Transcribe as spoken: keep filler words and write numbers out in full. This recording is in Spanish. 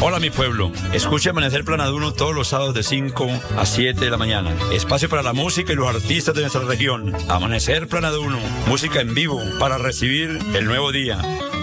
Hola mi pueblo, escuche Amanecer Planaduno todos los sábados de cinco a siete de la mañana. Espacio para la música y los artistas de nuestra región. Amanecer Planaduno, música en vivo para recibir el nuevo día.